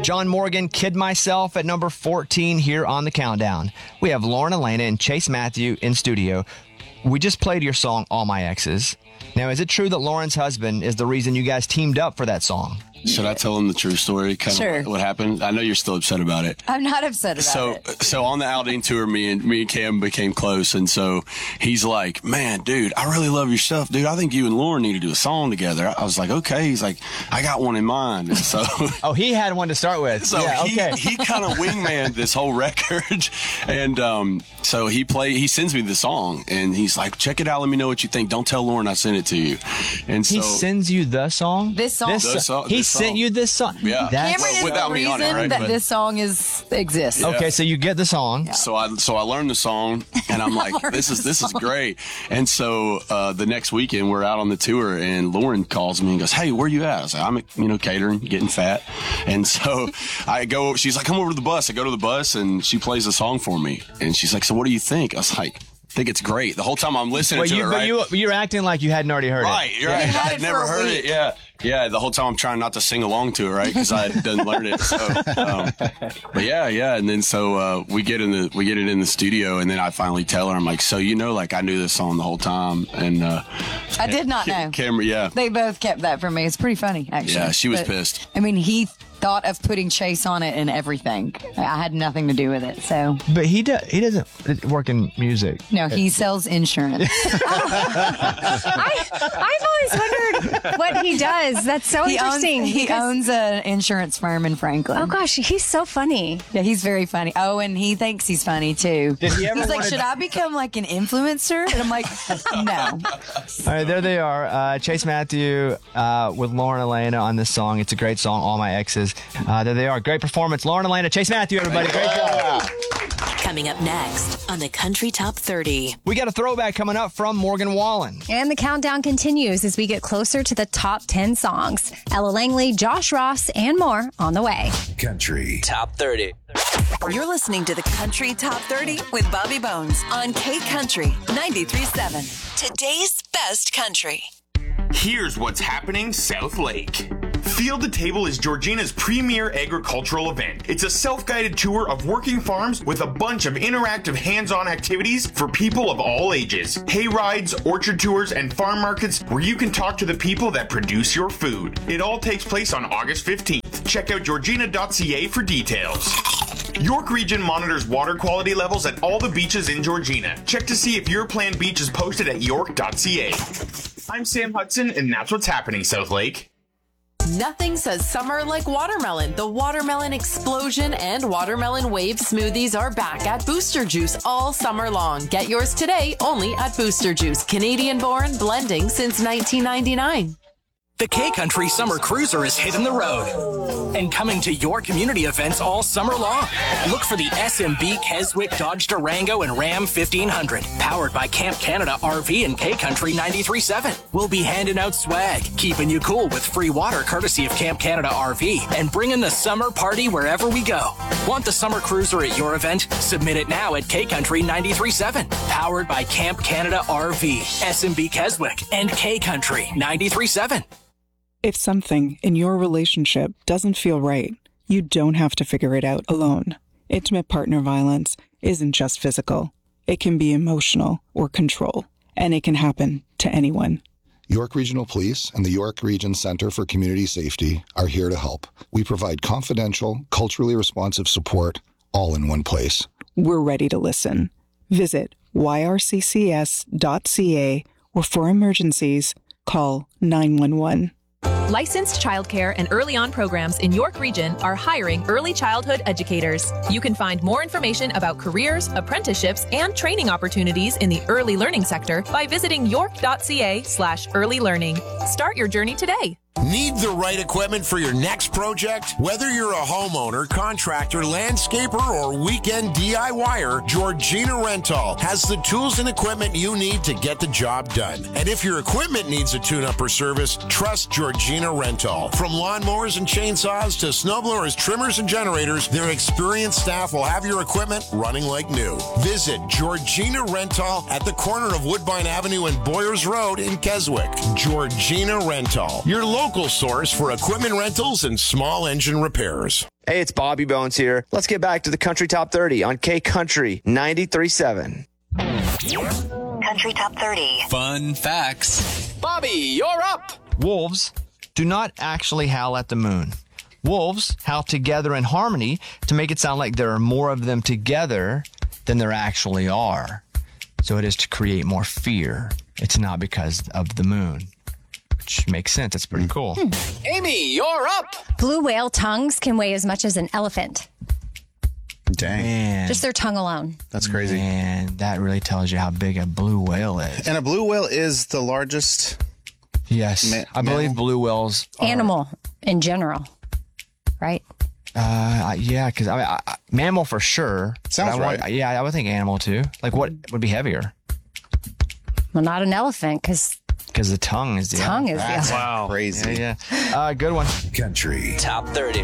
John Morgan, Kid Myself at number 14 here on the countdown. We have Lauren Elena and Chase Matthew in studio. We just played your song, All My Exes. Now, is it true that Lauren's husband is the reason you guys teamed up for that song? Should I tell him the true story? Sure. What happened? I know you're still upset about it. I'm not upset about it. So on the Aldine tour, me and Cam became close, and so he's like, "Man, dude, I really love your stuff, dude. I think you and Lauren need to do a song together." I was like, "Okay." He's like, "I got one in mind." And so, oh, he had one to start with. So yeah, okay. he kind of wingmanned this whole record, and so he sends me the song, and he's like, "Check it out. Let me know what you think. Don't tell Lauren I sent it to you." And he sends you the song. This song. He sent you this song. Yeah. Cameron is without the me reason on it, right? that this song exists. Yeah. Okay, so you get the song. Yeah. So I learned the song, and I'm like, this is great. And so the next weekend we're out on the tour, and Lauren calls me and goes, "Hey, where you at?" I was like, "I'm catering, getting fat." And so I go. She's like, "Come over to the bus." I go to the bus, and she plays the song for me. And she's like, "So what do you think?" I was like, "I think it's great." The whole time I'm listening to it, right? But you're acting like you hadn't already heard it. Right, you're right. I had never heard it. Yeah. Yeah, the whole time I'm trying not to sing along to it, right? Because I didn't learn it. So, but yeah, and then so we get it in the studio, and then I finally tell her, I'm like, "So like I knew this song the whole time," and I did not know. Cameron, yeah, they both kept that from me. It's pretty funny, actually. Yeah, she was pissed. I mean, he thought of putting Chase on it and everything. I had nothing to do with it. So, but he doesn't work in music. No, he sells insurance. I've always wondered what he does. That's so interesting. He owns an insurance firm in Franklin. Oh gosh, he's so funny. Yeah, he's very funny. Oh, and he thinks he's funny too. Did he ever he's like, "Should I become like an influencer?" And I'm like, "No." All right, there they are. Chase Matthew with Lauren Elena on this song. It's a great song, All My Exes. There they are. Great performance. Lauren Elena, Chase Matthew, everybody. Great job. Coming up next on the Country Top 30. We got a throwback coming up from Morgan Wallen. And the countdown continues as we get closer to the top 10 songs. Ella Langley, Josh Ross, and more on the way. Country Top 30. You're listening to the Country Top 30 with Bobby Bones on K Country 93.7. Today's best country. Here's what's happening South Lake. Field to Table is Georgina's premier agricultural event. It's a self-guided tour of working farms with a bunch of interactive hands-on activities for people of all ages. Hay rides, orchard tours, and farm markets where you can talk to the people that produce your food. It all takes place on August 15th. Check out georgina.ca for details. York Region monitors water quality levels at all the beaches in Georgina. Check to see if your planned beach is posted at york.ca. I'm Sam Hudson, and that's what's happening, South Lake. Nothing says summer like watermelon. The Watermelon Explosion and Watermelon Wave smoothies are back at Booster Juice all summer long. Get yours today only at Booster Juice. Canadian-born, blending since 1999. The K-Country Summer Cruiser is hitting the road and coming to your community events all summer long. Look for the SMB Keswick Dodge Durango and Ram 1500, powered by Camp Canada RV and K-Country 93.7. We'll be handing out swag, keeping you cool with free water courtesy of Camp Canada RV, and bringing the summer party wherever we go. Want the Summer Cruiser at your event? Submit it now at K-Country 93.7, powered by Camp Canada RV, SMB Keswick, and K-Country 93.7. If something in your relationship doesn't feel right, you don't have to figure it out alone. Intimate partner violence isn't just physical. It can be emotional or control, and it can happen to anyone. York Regional Police and the York Region Center for Community Safety are here to help. We provide confidential, culturally responsive support all in one place. We're ready to listen. Visit yrccs.ca, or for emergencies, call 911. Licensed childcare and early on programs in York Region are hiring early childhood educators. You can find more information about careers, apprenticeships, and training opportunities in the early learning sector by visiting york.ca/early learning. Start your journey today. Need the right equipment for your next project? Whether you're a homeowner, contractor, landscaper, or weekend DIYer, Georgina Rental has the tools and equipment you need to get the job done. And if your equipment needs a tune-up or service, trust Georgina Rental. From lawnmowers and chainsaws to snowblowers, trimmers, and generators, their experienced staff will have your equipment running like new. Visit Georgina Rental at the corner of Woodbine Avenue and Boyers Road in Keswick. Georgina Rental, your local local source for equipment rentals and small engine repairs. Hey, it's Bobby Bones here. Let's get back to the Country Top 30 on K Country 93.7. Country Top 30. Fun facts. Bobby, you're up. Wolves do not actually howl at the moon. Wolves howl together in harmony to make it sound like there are more of them together than there actually are. So it is to create more fear. It's not because of the moon, which makes sense. It's pretty cool. Amy, you're up. Blue whale tongues can weigh as much as an elephant. Dang. Man, Just their tongue alone. That's crazy. And that really tells you how big a blue whale is. And a blue whale is the largest. Yes. I believe blue whales are... Animal in general, right? Yeah, because mammal for sure. Sounds right. I would think animal too. Like what would be heavier? Well, not an elephant, because the tongue is the tongue is the Wow. Crazy. Yeah. Good one. Country Top 30.